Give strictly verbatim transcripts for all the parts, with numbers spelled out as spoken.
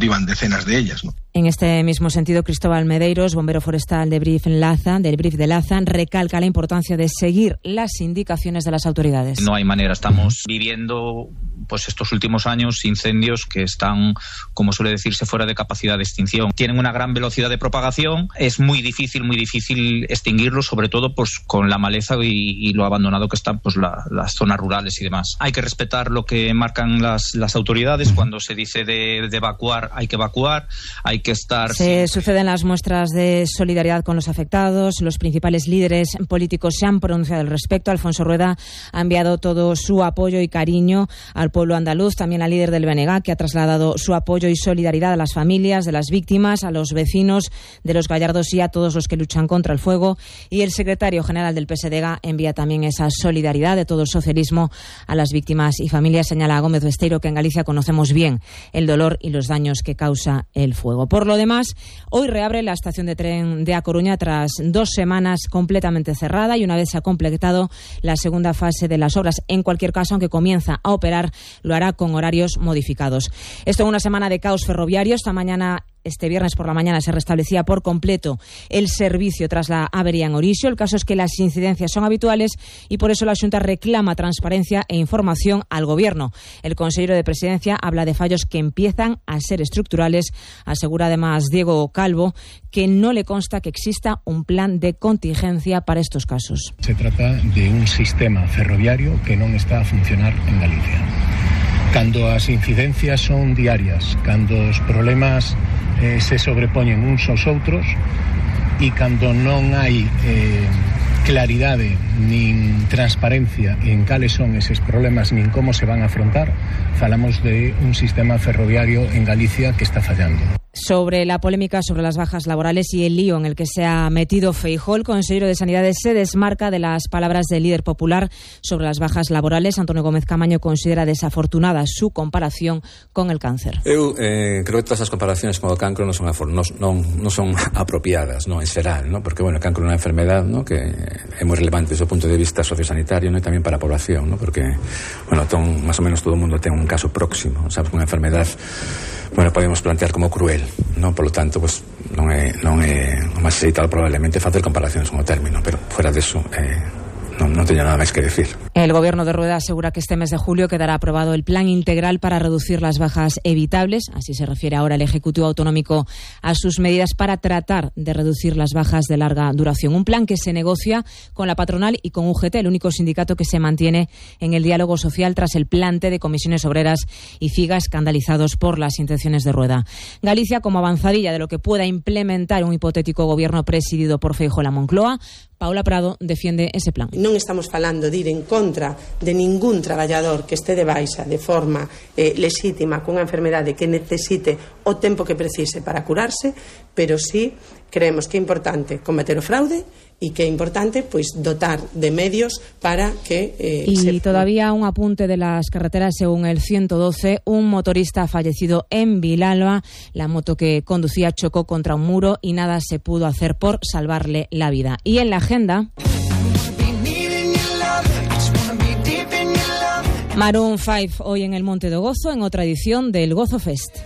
iban decenas de ellas, ¿no? En este mismo sentido, Cristóbal Medeiros, bombero forestal de Brif en Laza, del Brif de Laza, recalca la importancia de seguir las indicaciones de las autoridades. No hay manera, estamos viviendo pues estos últimos años incendios que están, como suele decirse, fuera de capacidad de extinción. Tienen una gran velocidad de propagación, es muy difícil, muy difícil extinguirlos, sobre todo pues con la maleza y, y lo abandonado que están pues la, las zonas rurales y demás. Hay que respetar lo que marcan las, las autoridades. Cuando se dice de, de evacuar, hay que evacuar, hay que estar... Se siempre. Suceden las muestras de solidaridad con los afectados, los principales líderes políticos se han pronunciado al respecto. Alfonso Rueda ha enviado todo su apoyo y cariño al pueblo andaluz, también al líder del B N G, que ha trasladado su apoyo y solidaridad a las familias de las víctimas, a los vecinos de Los Gallardos y a todos los que luchan contra el fuego. Y el secretario general del P S D G envía también esa solidaridad de todo el socialismo a las víctimas y familias. Señala a Gómez Besteiro que en Galicia conocemos bien el dolor y los daños que causa el fuego. Por lo demás, hoy reabre la estación de tren de A Coruña tras dos semanas completamente cerrada y una vez se ha completado la segunda fase de las obras. En cualquier caso, aunque comienza a operar, lo hará con horarios modificados. Esto es una semana de caos ferroviario. Esta mañana Este viernes por la mañana se restablecía por completo el servicio tras la avería en Orixo. El caso es que las incidencias son habituales y por eso la Xunta reclama transparencia e información al Gobierno. El consejero de Presidencia habla de fallos que empiezan a ser estructurales. Asegura además Diego Calvo que no le consta que exista un plan de contingencia para estos casos. Se trata de un sistema ferroviario que non está a funcionar en Galicia. Cando as incidencias son diarias, cando os problemas eh, se sobrepoñen uns aos outros e cando non hai eh, claridade nin transparencia en cales son eses problemas nin como se van a afrontar, falamos de un sistema ferroviario en Galicia que está fallando. Sobre la polémica sobre las bajas laborales y el lío en el que se ha metido Feijóo, el consejero de Sanidade se desmarca de las palabras del líder popular sobre las bajas laborales. Antonio Gómez Camaño considera desafortunada su comparación con el cáncer. Eu eh, creo que todas as comparaciones con o cancro non son, afor- non, non, non son apropiadas, non, en xeral, ¿no? Porque, bueno, o cancro é unha enfermedad, ¿no?, que é moi relevante desde o punto de vista sociosanitario, ¿no?, e tamén para a población, ¿no? Porque, bueno, ton, máis ou menos todo o mundo ten un caso próximo, sabes, unha enfermedad, bueno, podemos plantear como cruel, ¿no? Por lo tanto, pues non é non é o máis acertado probablemente facer comparacións con o término, pero fuera de eso eh, non, non teño nada máis que decir. El Gobierno de Rueda asegura que este mes de julio quedará aprobado el plan integral para reducir las bajas evitables. Así se refiere ahora el Ejecutivo Autonómico a sus medidas para tratar de reducir las bajas de larga duración. Un plan que se negocia con la patronal y con U G T, el único sindicato que se mantiene en el diálogo social tras el plante de comisiones obreras y FIGA escandalizados por las intenciones de Rueda. Galicia, como avanzadilla de lo que pueda implementar un hipotético gobierno presidido por Feijóo la Moncloa, Paula Prado defiende ese plan. Non estamos falando de ir en contra de ningún traballador que este de baixa de forma eh, lexítima cunha enfermedade que necesite o tempo que precise para curarse, pero sí creemos que é importante combater o fraude y que é importante pues dotar de medios para que eh, y se... todavía un apunte de las carreteras. Según el ciento doce, un motorista ha fallecido en Vilalba. La moto que conducía chocó contra un muro y nada se pudo hacer por salvarle la vida. Y en la agenda, Maroon cinco hoy en el Monte do Gozo en otra edición del Gozo Fest.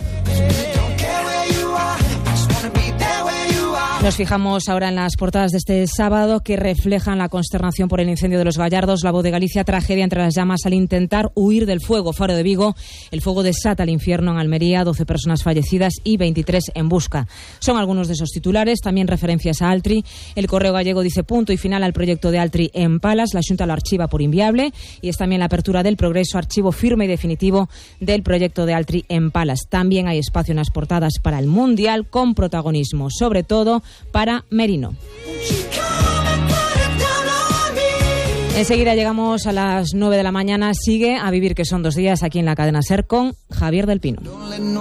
Nos fijamos ahora en las portadas de este sábado que reflejan la consternación por el incendio de Los Gallardos. La Voz de Galicia, tragedia entre las llamas al intentar huir del fuego. Faro de Vigo, el fuego desata el infierno en Almería, doce personas fallecidas y veintitrés en busca. Son algunos de esos titulares, también referencias a Altri. El Correo Gallego dice punto y final al proyecto de Altri en Palas. La Xunta lo archiva por inviable y es también la apertura del Progreso, archivo firme y definitivo del proyecto de Altri en Palas. También hay espacio en las portadas para el Mundial, con protagonismo, sobre todo, para Merino. Enseguida llegamos a las nueve de la mañana. Sigue A Vivir, que son dos días, aquí en la cadena SER con Javier del Pino.